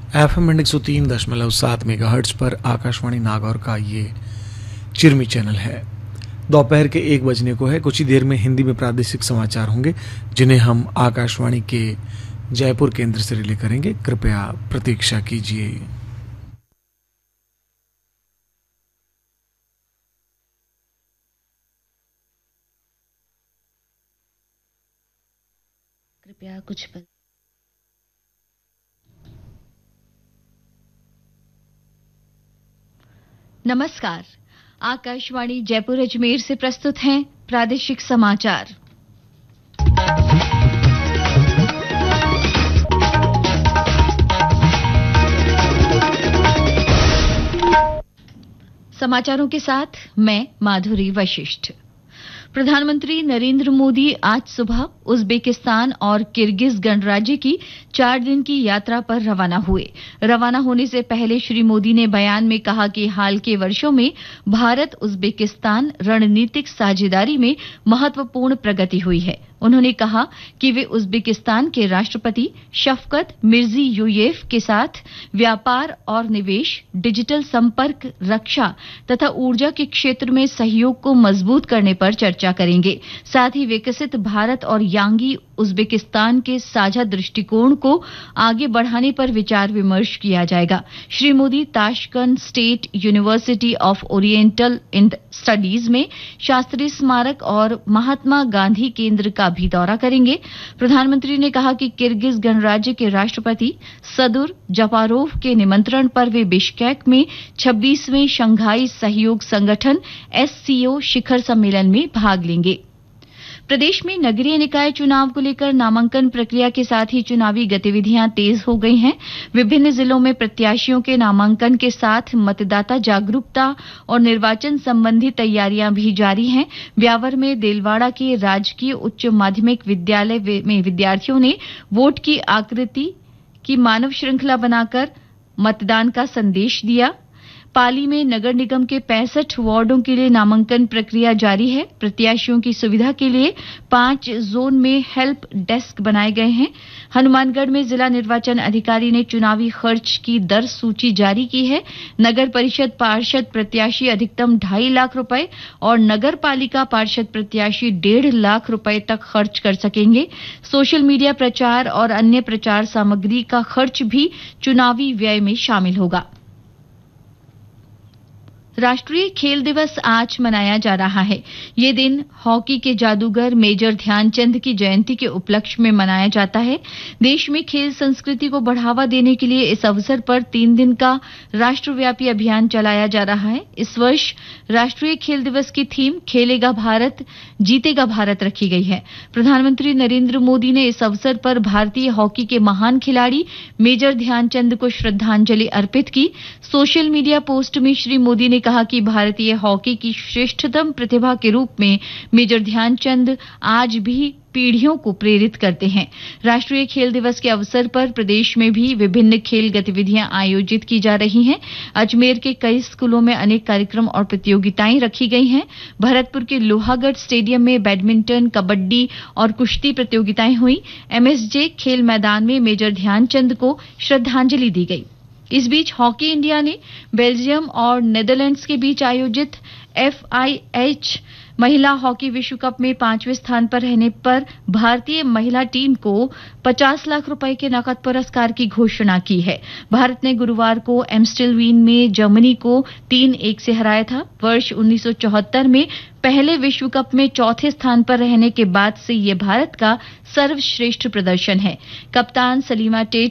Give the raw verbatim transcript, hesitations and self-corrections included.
F M एक सौ तीन दशमलव सात मेगाहर्ट्ज पर आकाशवाणी नागौर का ये चिरमी चैनल है। दोपहर के एक बजने को है। कुछ ही देर में हिंदी में प्रादेशिक समाचार होंगे, जिन्हें हम आकाशवाणी के जयपुर केंद्र से रिले करेंगे। कृपया प्रतीक्षा कीजिए। कृपया कुछ पल नमस्कार। आकाशवाणी जयपुर अजमेर से प्रस्तुत हैं प्रादेशिक समाचार। समाचारों के साथ मैं माधुरी वशिष्ठ। प्रधानमंत्री नरेंद्र मोदी आज सुबह उज्बेकिस्तान और किर्गिज गणराज्य की चार दिन की यात्रा पर रवाना हुए। रवाना होने से पहले श्री मोदी ने बयान में कहा कि हाल के वर्षों में भारत उज्बेकिस्तान रणनीतिक साझेदारी में महत्वपूर्ण प्रगति हुई है। उन्होंने कहा कि वे उज्बेकिस्तान के राष्ट्रपति शफकत मिर्जियोयेव के साथ व्यापार और निवेश, डिजिटल संपर्क, रक्षा तथा ऊर्जा के क्षेत्र में सहयोग को मजबूत करने पर चर्चा करेंगे। साथ ही विकसित भारत और यांगी उज्बेकिस्तान के साझा दृष्टिकोण को आगे बढ़ाने पर विचार विमर्श किया जाएगा। Shri Modi Tashkent state university of oriental studies में शास्त्री स्मारक और महात्मा गांधी केंद्र का भी दौरा करेंगे। प्रधानमंत्री ने कहा कि किर्गिज गणराज्य के राष्ट्रपति सदुर जपारोव के निमंत्रण पर वे बिश्केक में छब्बीसवें शंघाई सहयोग संगठन एससीओ शिखर सम्मेलन में भाग लेंगे। प्रदेश में नगरीय निकाय चुनाव को लेकर नामांकन प्रक्रिया के साथ ही चुनावी गतिविधियां तेज हो गई हैं। विभिन्न जिलों में प्रत्याशियों के नामांकन के साथ मतदाता जागरूकता और निर्वाचन संबंधी तैयारियां भी जारी हैं। ब्यावर में देलवाड़ा के राजकीय उच्च माध्यमिक विद्यालय में विद्यार्थियों ने वोट की आकृति की मानव श्रृंखला बनाकर मतदान का संदेश दिया। पाली में नगर निगम के पैंसठ वार्डों के लिए नामांकन प्रक्रिया जारी है। प्रत्याशियों की सुविधा के लिए पांच जोन में हेल्प डेस्क बनाए गए हैं। हनुमानगढ़ में जिला निर्वाचन अधिकारी ने चुनावी खर्च की दर सूची जारी की है। नगर परिषद पार्षद प्रत्याशी अधिकतम ढाई लाख रुपए और नगर पालिका पार्षद प्रत्याशी डेढ़ लाख रुपए तक खर्च कर सकेंगे। सोशल मीडिया प्रचार और अन्य प्रचार सामग्री का खर्च भी चुनावी व्यय में शामिल होगा। राष्ट्रीय खेल दिवस आज मनाया जा रहा है। ये दिन हॉकी के जादूगर मेजर ध्यानचंद की जयंती के उपलक्ष्य में मनाया जाता है। देश में खेल संस्कृति को बढ़ावा देने के लिए इस अवसर पर तीन दिन का राष्ट्रव्यापी अभियान चलाया जा रहा है। इस वर्ष राष्ट्रीय खेल दिवस की थीम खेलेगा भारत, जीतेगा भारत रखी गई है। प्रधानमंत्री नरेंद्र मोदी ने इस अवसर पर भारतीय हॉकी के महान खिलाड़ी मेजर ध्यानचंद को श्रद्धांजलि अर्पित की। सोशल मीडिया पोस्ट में श्री मोदी ने कहा कि भारतीय हॉकी की श्रेष्ठतम प्रतिभा के रूप में मेजर ध्यानचंद आज भी पीढ़ियों को प्रेरित करते हैं। राष्ट्रीय खेल दिवस के अवसर पर प्रदेश में भी विभिन्न खेल गतिविधियां आयोजित की जा रही हैं। अजमेर के कई स्कूलों में अनेक कार्यक्रम और प्रतियोगिताएं रखी गई हैं। भरतपुर के लोहागढ़ स्टेडियम में बैडमिंटन, कबड्डी और कुश्ती प्रतियोगिताएं हुई। एमएसजे खेल मैदान में मेजर ध्यानचंद को श्रद्धांजलि दी गई। इस बीच हॉकी इंडिया ने बेल्जियम और नेदरलैंड्स के बीच आयोजित एफआईएच महिला हॉकी विश्व कप में पांचवें स्थान पर रहने पर भारतीय महिला टीम को पचास लाख रुपए के नकद पुरस्कार की घोषणा की है। भारत ने गुरुवार को एम्स्टेलवीन में जर्मनी को तीन एक से हराया था। वर्ष उन्नीस सौ चौहत्तर में पहले विश्व कप में चौथे स्थान पर रहने के बाद से ये भारत का सर्वश्रेष्ठ प्रदर्शन है। कप्तान सलीमा टेट